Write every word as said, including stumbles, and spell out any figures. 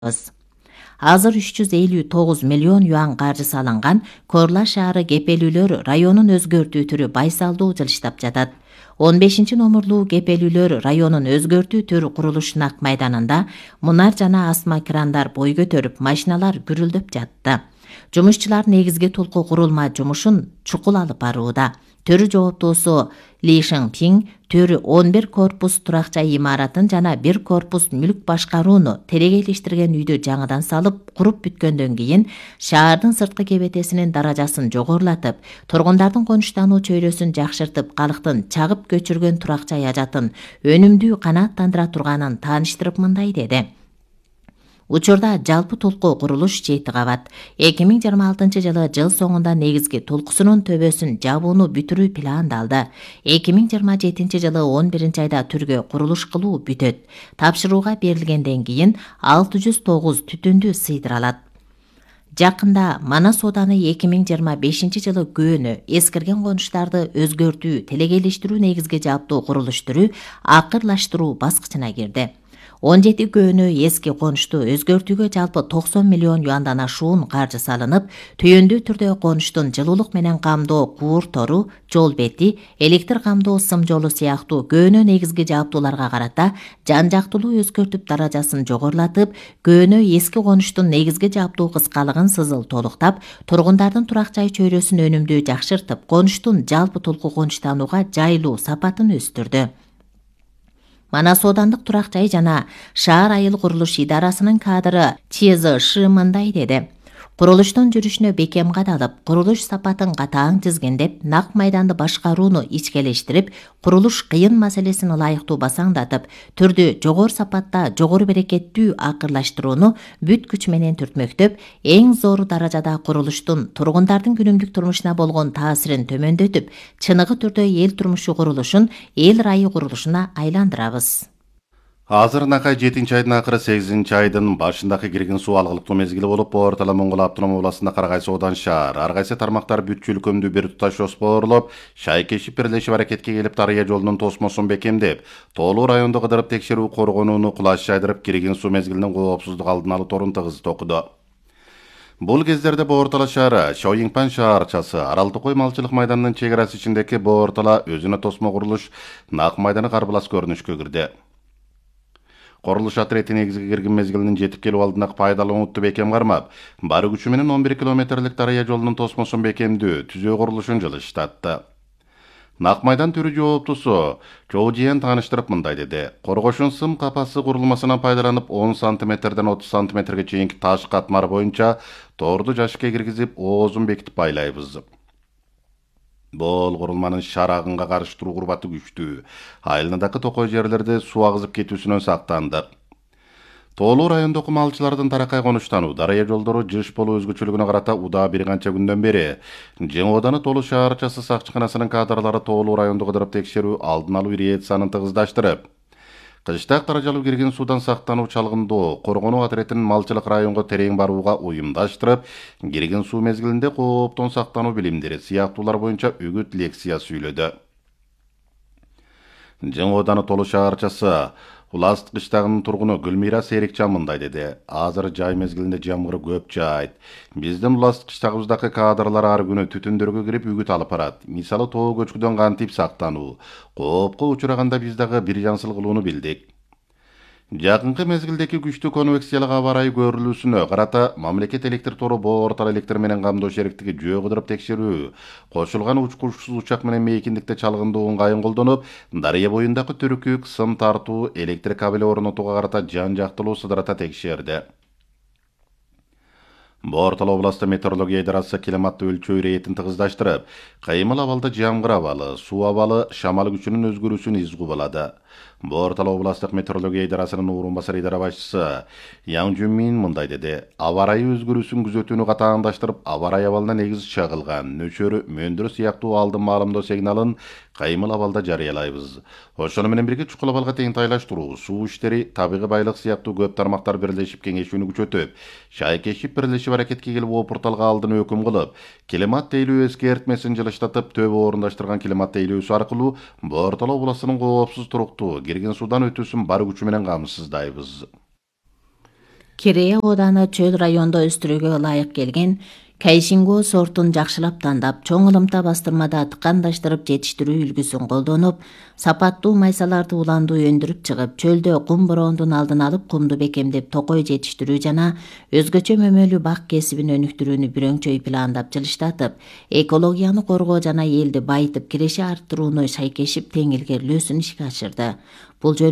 Азыр үч жүз элүү тогуз миллион юан каржы салынган Корла шаары кепелүүлөр районун өзгөртүү түрү байсалдуу жылыштап жатат. он бешинчи номурлуу кепелүүлөр районун өзгөртүү түр курулуш нак майданында мунар жана асма крандар бой көтөрүп, машиналар гүрүлдөп жатты. Жумушчулар негизги толку курулма жумушун чукул алып барууда. Төрү жооптуусу Ли Шыңпиң төрү он бир корпус турак жай имаратын жана бир корпус мүлк башкарууну терегейлештирген үйдү жаңыдан салып, куруп бүткөндөн кийин шаардын сырткы кебетесинин даражасын жогорулатып, тургундардын конуштануу чөйрөсүн жакшыртып, калктын чагып көчүргөн турак жай ажатын өнүмдүү канааттандыра турганын тааныштырып мындай деди. Учурда жалпы толку курулуш жети кабат. эки миң жыйырма алтынчы жылы жыл соңунда негизги толкусунун төбөсүн жабууну бүтүрүү пландалды. эки миң жыйырма жетинчи жылы он биринчи айда түргө курулуш кылуу бүтөт. Тапшырууга берилгенден кийин алты жүз тогуз түтүндү сыйдыра алат. Жакында Манас сооданы эки миң жыйырма бешинчи жылы көөнү эскирген конуштарды өзгөртүү, телегейлештирүү негизги жаптуу курулуш түрү акырлаштыруу баскычына кирди. он жети көөнү эски конушту өзгөртүүгө жалпы токсон миллион юандан ашуун каржы салынып, түйөндүү түрдө конуштун жылуулук менен камдоо куур тору, жол бети, электр камдоо сым жолу сыяктуу көөнө негизги жаптууларга карата жан жактылуу өзгөртүп, даражасын жогорулатып, көөнө эски конуштун негизги жаптуу кыскалыгын сызыл толуктап, тургундардын турак жай чөйрөсүн өнүмдүү жакшыртып, конуштун жалпы толку конуштанууга жайлуу сапатын өстүрдү. Манас оодандык турак жай жана шаар айыл курулуш идарасынын кадры Чезы Шы мындай деди. Курулуштун жүрүшүнө бекем кадалып, курулуш сапатын катаң тизгиндеп, нак майданды башкарууну ичкелештирип, курулуш кыйын маселесин ылайыктуу басаңдатып, түрдү жогору сапатта, жогору берекеттүү акырлаштырууну бүт күч менен түртмөктөп, эң зор даражада курулуштун тургундардын күнүмдүк турмушуна болгон таасирин төмөндөтүп, чыныгы түрдө эл турмушу курулушун эл райы курулушуна айландырабыз. Азыр накай жетинчи айдын акыры сегизинчи айдын башындагы кирген суу алгылыктуу мезгили болуп, Ортала Моңгол автоном областында Карагай соодан шаар, ар кайсы тармактар бүтчү өлкөмдүү бир туташ жоспорлоп, шайкешип бирлешип аракетке келип, Дарыя жолунун тосмосун бекемдеп, Тоолуу районду кыдырып текшерүү коргонууну кулаш жайдырып, кирген суу мезгилинин коопсуздук алдын алуу торун тыгыз токуду. Бул кездерде Боортала шаары, Шоюңпан шаарчасы, Арал Токой малчылык майданынын чек арасы ичиндеги Боортала өзүнө тосмо курулуш нак майданы карбылас көрүнүшкө кирди. Корулуш отрети негизги кирген мезгилинин жетип келүү алдындагы пайдаланууну бекем кармап, бары күчү менен он бир километрлик Дарыя жолунун тосмосун бекемдүү, түзөө курулушун жылыштатты. Нак майдан түрү жооптусу Чоо Жиен тааныштырып мындай деди. Коргошун сым капасы курулмасынан пайдаланып, он сантиметрден отуз сантиметрге чейинки таш катмар боюнча торду жашыкка киргизип, оозун бекитип байлайбыз. Бол курулманын шарагынга каршы туруу курбаты күчтүү. Айылындагы токой жерлерде суу агызып кетүүсүнөн сактандык. Тоолуу райондогу малчылардын таракай конуштануу, Дарыя жолдору жыш болуу өзгөчөлүгүнө карата удаа бир канча күндөн бери Жең ооданы Тоолуу шаарчасы сакчыканасынын кадрлары Тоолуу районду кыдырып текшерүү, алдын алуу ириециясын тыгыздаштырып, кыштак даражалуу кирген суудан сактануу чалгындоо, коргонуу отретинин малчылык районго терең барууга уюмдаштырып, кирген суу мезгилинде кооптон сактануу билимдери сыяктуулар боюнча үгүт лекция сүйлөдү. Жең ооданы Тоолуу шаарчасы Улас кыштагынын тургуну Гүлмира Серикчан мындай деди. Азыр жай мезгилинде жамгыр көп жаайт. Биздин Улас кыштагыбыздагы кадрлар ар күнү түтүндөргө кирип үгүт алып барат. Мисалы тоо көчкүдөн кантип сактануу, коопко учураганда биз дагы бир жансыл кылууну билдик. Жакынкы мезгилдеги күчтүү конвекциялык аба ырайы көрүлүүсүнө карата мамлекет электр тору Боортала электр менен камдоо шериктиги жөө кыдырып текшерүү, кошулган учкучсуз учак менен мейкиндикте чалгындуу ыңгайын колдонуп, Дарыя боюндагы түрүкүк, сым тартуу, электр кабели орнотууга карата жан жактылуу сыдырата текшерди. Боортала областы метеорология идарасы климаттык өлчөө иретин тыгыздаштырып, кайымыл абалда жамгыр абалы, суу абалы, шамал күчүнүн өзгөрүүсүн изгубалады. Боортала областык метеорология идарасынын орун басар идара башчысы Яң Жүнмин мындай деди. Аба ырайы өзгөрүүсүн күзөтүүнү катааңдаштырып, аба ырайы абалына негиз чагылган нөчөрү, мөндүр сыяктуу алдын маалымдоо сигналын кайымыл абалда жарыялайбыз. Ошону менен бирге чукул абалга теңтайлаштыруу, суу иштери, табигый байлык сыяктуу көп тармактар бирлешип кеңешүүнү күчөтүп, шайкешип бирлешип аракетке келип опурталга алдын өкүм кылып, климат тейлөө эскертмесин жылыштатып, төбө орундаштырган климат тейлөөсү аркылуу Боортала областынын коопсуз туруктуу кирген суудан өтүүсүн бар күчү менен камсыздайбыз. Кирея ооданы чөл райондо өстүрүүгө ылайык келген Кайшинго сортун жакшылап тандап, чоң ылымта бастырмада ткандаштырып жетиштирүү үлгүсүн колдонуп, сапаттуу майсаларды уландуу өндүрүп чыгып, чөлдө кум бороондун алдын алып, кумду бекемдеп токой жетиштирүү жана өзгөчө мөмөлүү бак кесибин өнүктүрүүнү бүрөңчөй пландап жылыштатып, экологияны коргоо жана элди байытып киреше арттырууну шайкешип тең илгерилөөсүн ишке ашырды. Бул